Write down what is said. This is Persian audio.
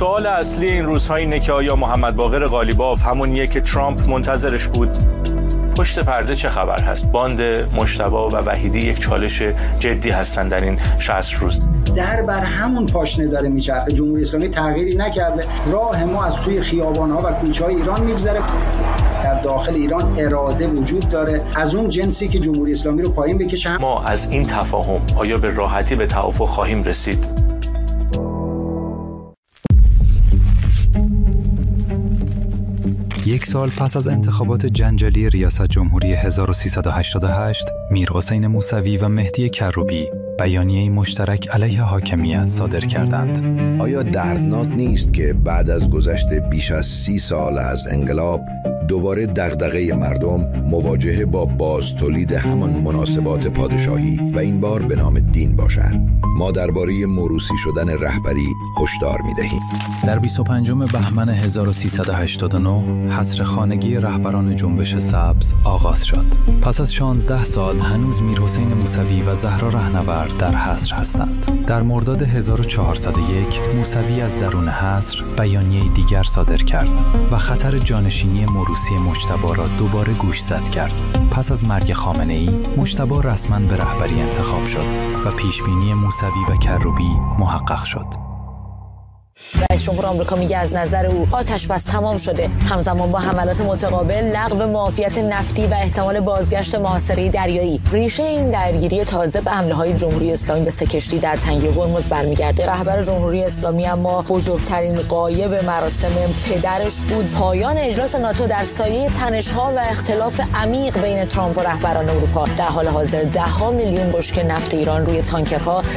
سوال اصلی این روزها اینه که آیا محمد باقر قالیباف همونیه که ترامپ منتظرش بود؟ پشت پرده چه خبر هست؟ باند مجتبی و وحیدی یک چالش جدی هستن در این 60 روز. در بر همون پاشنه داره میچرخه. جمهوری اسلامی تغییری نکرده. راه ما از توی خیابان‌ها و کوچه‌های ایران میگذره. در داخل ایران اراده وجود داره از اون جنسی که جمهوری اسلامی رو پایین بکشه. ما از این تفاهم آیا به راحتی به توافق خواهیم رسید؟ یک سال پس از انتخابات جنجالی ریاست جمهوری 1388، میرحسین موسوی و مهدی کروبی بیانیه‌ای مشترک علیه حاکمیت صادر کردند. آیا دردناک نیست که بعد از گذشت بیش از 30 سال از انقلاب دوباره دغدغه مردم مواجهه با بازتولید همان مناسبات پادشاهی و این بار به نام دین باشد؟ ما درباره موروثی شدن رهبری هشدار می‌دهیم. در 25 بهمن 1389 حصر خانگی رهبران جنبش سبز آغاز شد. پس از 16 سال هنوز میرحسین موسوی و زهرا رهنورد در حصر هستند. در مرداد 1401 موسوی از درون حصر بیانیه دیگر صادر کرد و خطر جانشینی موروثی مجتبی را دوباره گوشزد کرد. پس از مرگ خامنه‌ای، مجتبی رسما به رهبری انتخاب شد و پیشبینی موسوی و کروبی محقق شد. رئیس جمهور آمریکا میگه از نظر او آتش بس تمام شده. همزمان با حملات متقابل، لغو معافیت نفتی و احتمال بازگشت محاصره دریایی، ریشه این درگیری تازه به حمله‌های جمهوری اسلامی به 3 کشتی در تنگه هرمز برمیگرده. رهبر جمهوری اسلامی اما بزرگترین غایب مراسم پدرش بود پایان اجلاس ناتو در سایه تنش‌ها و اختلاف عمیق بین ترامپ و رهبران اروپا. در حال حاضر 10 میلیون بشکه نفت ایران روی تانکرها